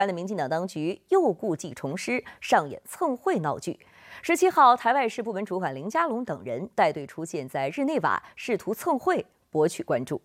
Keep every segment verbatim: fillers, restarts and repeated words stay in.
的民进党当局又故技重施，上演蹭会闹剧。十七号，台外事部门主管林佳龙等人带队出现在日内瓦，试图蹭会，博取关注。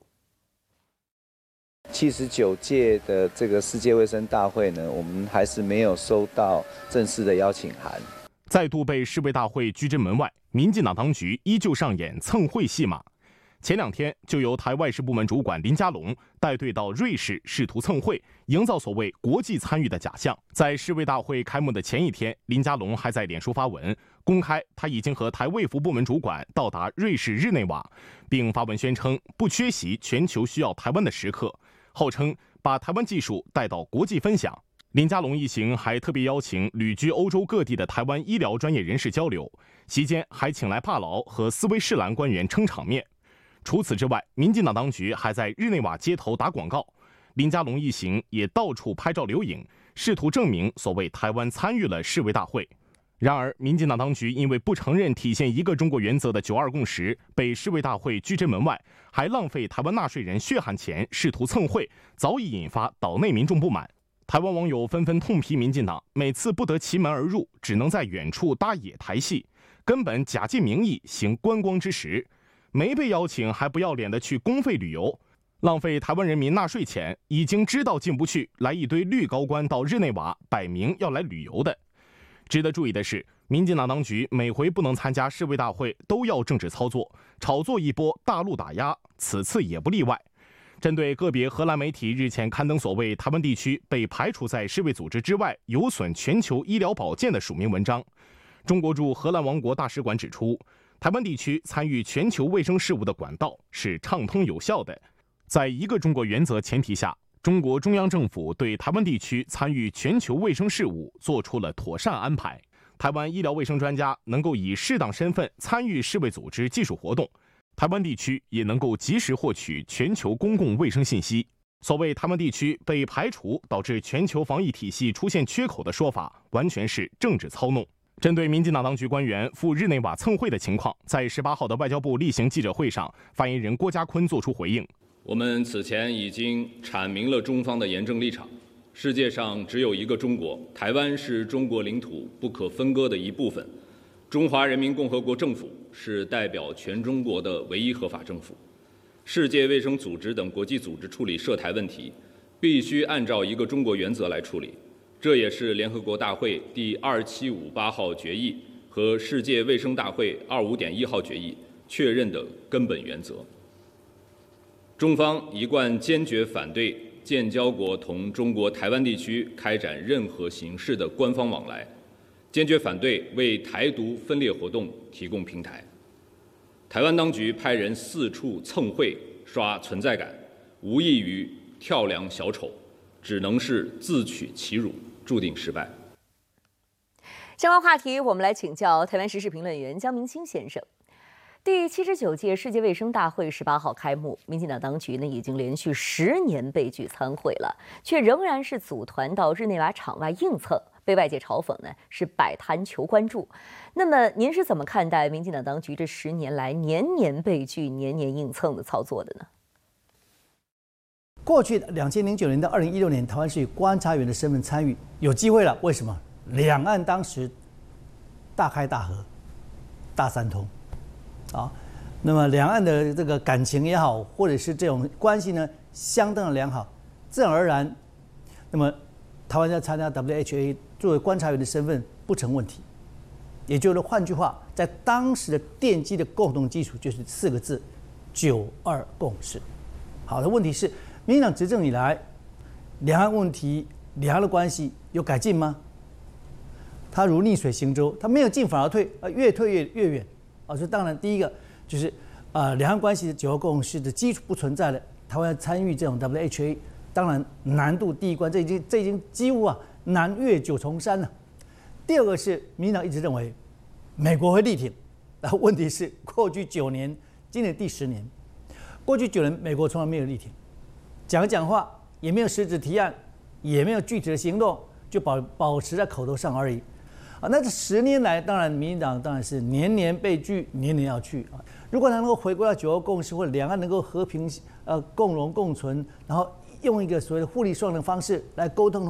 七十九届的这个世界卫生大会呢，我们还是没有收到正式的邀请函， 再度被世卫大会拒之门外。民进党当局依旧上演蹭会戏码。前两天就由台外事部门主管林佳龙带队到瑞士，试图蹭会，营造所谓国际参与的假象。在世卫大会开幕的前一天，林佳龙还在脸书发文公开他已经和台卫福部门主管到达瑞士日内瓦，并发文宣称不缺席全球需要台湾的时刻，号称把台湾技术带到国际分享。林佳龙一行还特别邀请旅居欧洲各地的台湾医疗专业人士交流，席间还请来帕劳和斯威士兰官员撑场面。除此之外，民进党当局还在日内瓦街头打广告，林佳龙一行也到处拍照留影，试图证明所谓台湾参与了世卫大会。然而，民进党当局因为不承认体现一个中国原则的九二共识，被世卫大会拒之门外，还浪费台湾纳税人血汗钱，试图蹭会，早已引发岛内民众不满。台湾网友纷纷痛批民进党每次不得其门而入，只能在远处搭野台戏，根本假借名义行观光之实。没被邀请还不要脸的去公费旅游，浪费台湾人民纳税钱，已经知道进不去，来一堆绿高官到日内瓦，摆明要来旅游的。值得注意的是，民进党当局每回不能参加世卫大会，都要政治操作，炒作一波大陆打压，此次也不例外。针对个别荷兰媒体日前刊登所谓台湾地区被排除在世卫组织之外，有损全球医疗保健的署名文章，中国驻荷兰王国大使馆指出，台湾地区参与全球卫生事务的管道是畅通有效的。在一个中国原则前提下，中国中央政府对台湾地区参与全球卫生事务做出了妥善安排。台湾医疗卫生专家能够以适当身份参与世卫组织技术活动，台湾地区也能够及时获取全球公共卫生信息。所谓台湾地区被排除导致全球防疫体系出现缺口的说法，完全是政治操弄。针对民进党当局官员赴日内瓦蹭会的情况，在十八号的外交部例行记者会上，发言人郭家坤作出回应。 我们此前已经阐明了中方的严正立场，世界上只有一个中国，台湾是中国领土不可分割的一部分，中华人民共和国政府是代表全中国的唯一合法政府。世界卫生组织等国际组织处理涉台问题，必须按照一个中国原则来处理。这也是联合国大会第二七五八号决议和世界卫生大会二五点一号决议确认的根本原则。中方一贯坚决反对建交国同中国台湾地区开展任何形式的官方往来，坚决反对为台独分裂活动提供平台。台湾当局派人四处蹭会刷存在感，无异于跳梁小丑，只能是自取其辱，注定失败。 相关话题，我们来请教台湾时事评论员江明清先生。第七十九届世界卫生大会十八号开幕，民进党当局呢已经连续十年被拒参会了，却仍然是组团到日内瓦场外硬蹭，被外界嘲讽呢是摆摊求关注。那么您是怎么看待民进党当局这十年来年年被拒、年年硬蹭的操作的呢？ 过去两千零九年到二零一六年，台湾是以观察员的身份参与，有机会了。为什么？两岸当时大开大合，大三通，啊，那么两岸的这个感情也好，或者是这种关系呢，相当的良好，自然而然，那么台湾要参加 W H A 作为观察员的身份不成问题。也就是换句话，在当时的奠基的共同基础就是四个字：九二共识。好的，问题是。民进党执政以来，两岸问题、两岸的关系有改进吗？它如逆水行舟，它没有进反而退，啊，越退越越远。啊，所以当然第一个就是，呃，两岸关系的九二共识的基础不存在了，台湾参与这种 W H A， 当然难度第一关，这已经这已经几乎啊难越九重山了。第二个是民进党一直认为美国会力挺，然后问题是过去九年，今年第十年，过去九年美国从来没有力挺。讲讲话也没有实质提案，也没有具体的行动，就保保持在口头上而已。啊，那这十年来，当然民进党当然是年年被拒，年年要去啊。如果他能够回归到九二共识，或者两岸能够和平呃共荣共存，然后用一个所谓的互利双赢的方式来沟通的话，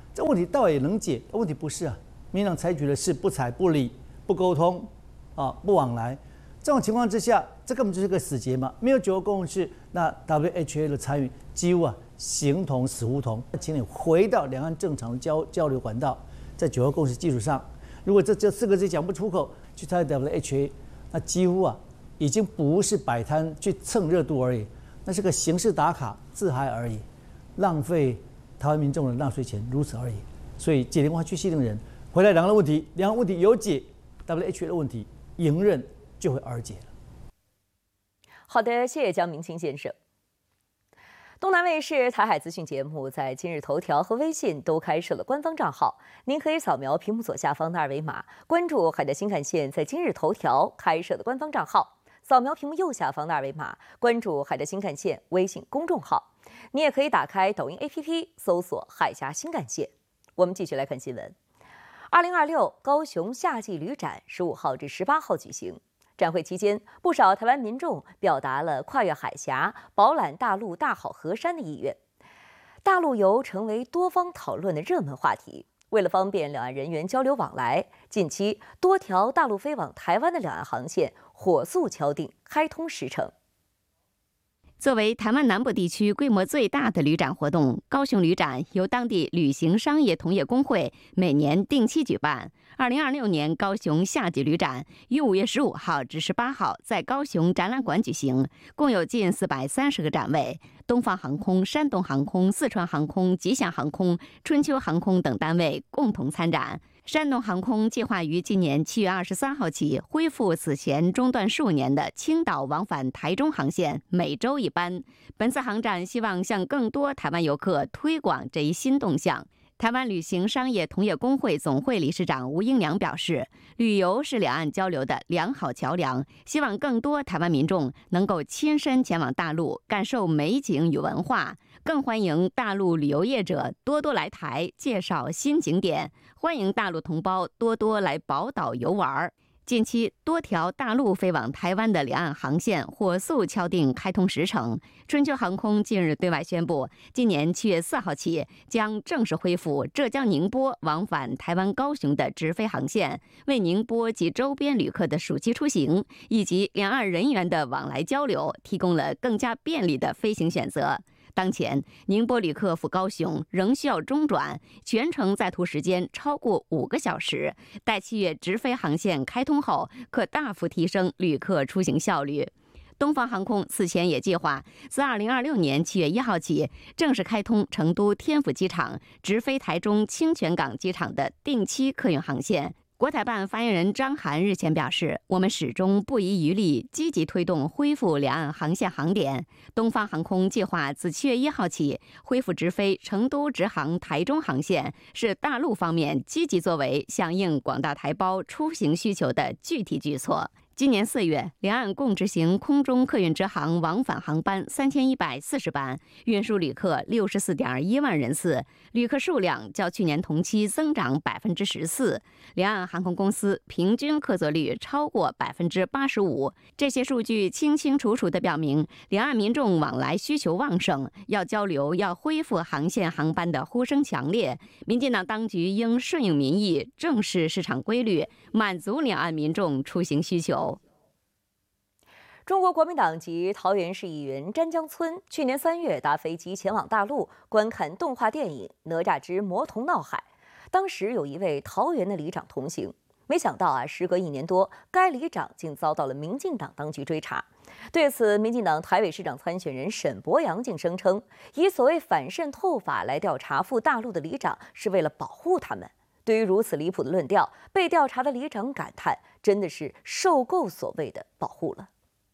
这问题倒也能解，问题不是啊。民进党采取的是不睬不理、不沟通啊、不往来。这种情况之下，这根本就是个死结嘛。没有九二共识，那 W H A 的参与几乎啊形同死胡同。请你回到两岸正常的交交流管道，在九二共识基础上，如果这这四个字讲不出口，去参与 W H A， 那几乎啊已经不是摆摊去蹭热度而已，那是个形式打卡自嗨而已，浪费台湾民众的纳税钱，如此而已。所以解铃还须系铃人，回来两岸问题，两岸问题有解 ，W H A 的问题迎刃就会而解了。 好的，谢谢江明清先生。东南卫视台海资讯节目在今日头条和微信都开设了官方账号，您可以扫描屏幕左下方的二维码，关注海峡新干线在今日头条开设的官方账号。扫描屏幕右下方的二维码，关注海峡新干线微信公众号。你也可以打开抖音 A P P 搜索海峡新干线。我们继续来看新闻。二零二六高雄夏季旅展十五号至十八号举行。展会期间，不少台湾民众表达了跨越海峡、饱览大陆大好河山的意愿。大陆游成为多方讨论的热门话题。为了方便两岸人员交流往来，近期多条大陆飞往台湾的两岸航线火速敲定开通时程。 作为台湾南部地区规模最大的旅展活动，高雄旅展由当地旅行商业同业公会每年定期举办。二零二六年高雄夏季旅展于五月十五号至十八号在高雄展览馆举行，共有近四百三十个展位。东方航空、山东航空、四川航空、吉祥航空、春秋航空等单位共同参展。山东航空计划于今年七月二十三号起恢复此前中断数年的青岛往返台中航线，每周一班。本次航展希望向更多台湾游客推广这一新动向。台湾旅行商业同业公会总会理事长吴英良表示，旅游是两岸交流的良好桥梁，希望更多台湾民众能够亲身前往大陆感受美景与文化，更欢迎大陆旅游业者多多来台介绍新景点，欢迎大陆同胞多多来宝岛游玩。近期多条大陆飞往台湾的两岸航线火速敲定开通时程。春秋航空近日对外宣布，今年七月四号起将正式恢复浙江宁波往返台湾高雄的直飞航线，为宁波及周边旅客的暑期出行以及两岸人员的往来交流提供了更加便利的飞行选择。当前，宁波旅客赴高雄仍需要中转，全程在途时间超过五个小时。待七月直飞航线开通后，可大幅提升旅客出行效率。东方航空此前也计划自二零二六年七月一号起正式开通成都天府机场直飞台中清泉港机场的定期客运航线。国台办发言人张涵日前表示，我们始终不遗余力积极推动恢复两岸航线航点。东方航空计划自七月一号起恢复直飞成都直航台中航线，是大陆方面积极作为响应广大台胞出行需求的具体举措。今年四月，两岸共执行空中客运直航往返航班三千一百四十班，运输旅客六十四点一万人次，旅客数量较去年同期增长百分之十四。两岸航空公司平均客座率超过百分之八十五。这些数据清清楚楚地表明，两岸民众往来需求旺盛，要交流、要恢复航线航班的呼声强烈。民进党当局应顺应民意，正视市场规律，满足两岸民众出行需求。 中国国民党籍桃园市议员詹江村去年三月搭飞机前往大陆观看动画电影《哪吒之魔童闹海》，当时有一位桃园的里长同行，没想到啊，时隔一年多，该里长竟遭到了民进党当局追查。对此，民进党台北市长参选人沈伯洋竟声称，以所谓反渗透法来调查赴大陆的里长是为了保护他们。对于如此离谱的论调，被调查的里长感叹，真的是受够所谓的保护了。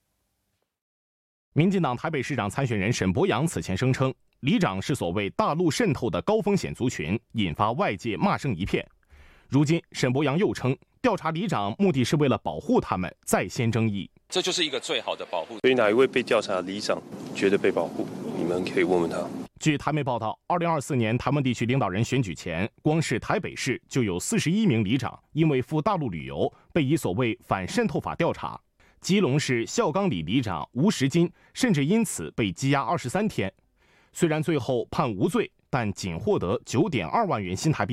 民进党台北市长参选人沈伯洋此前声称，里长是所谓大陆渗透的高风险族群，引发外界骂声一片。如今，沈伯洋又称，调查里长目的是为了保护他们，再掀争议。 这就是一个最好的保护。 所以哪一位被调查的里长觉得被保护？你们可以问问他。 据台媒报道，二零二四年台湾地区领导人选举前，光是台北市就有四十一名里长因为赴大陆旅游，被以所谓反渗透法调查。基隆市孝冈里里长吴时金甚至因此被羁押二十三天。虽然最后判无罪， 但仅获得九点二万元新台币。